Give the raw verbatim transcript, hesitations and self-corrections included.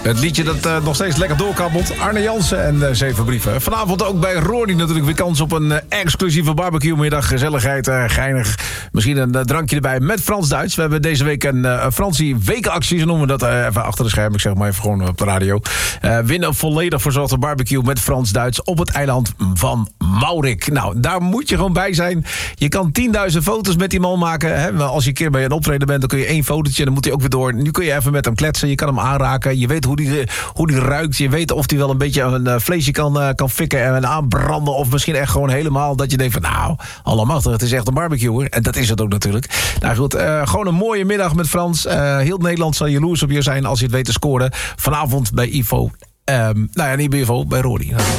Het liedje dat uh, nog steeds lekker doorkabbelt. Arne Jansen en uh, Zeven Brieven. Vanavond ook bij Rory natuurlijk weer kans op een uh, exclusieve barbecue-middag. Gezelligheid, uh, geinig. Misschien een uh, drankje erbij met Frans-Duits. We hebben deze week een uh, Fransie wekenactie. Ze noemen dat uh, even achter de schermen. Ik zeg maar even gewoon op de radio. Uh, win een volledig verzorgde barbecue met Frans-Duits op het eiland van Maurik. Nou, daar moet je gewoon bij zijn. Je kan tienduizend foto's met die man maken. Hè? Als je een keer bij een optreden bent, dan kun je één fotootje. Dan moet hij ook weer door. Nu kun je even met hem kletsen. Je kan hem aanraken. Je weet hoe die, hoe die ruikt. Je weet of hij wel een beetje een uh, vleesje kan, uh, kan fikken en aanbranden. Of misschien echt gewoon helemaal dat je denkt van nou, allemachtig, het is echt een barbecue. En dat is het ook natuurlijk. Nou goed, uh, gewoon een mooie middag met Frans. Uh, heel Nederland zal jaloers op je zijn als je het weet te scoren. Vanavond bij Ivo. Um, nou ja, niet bij Ivo, bij Rory.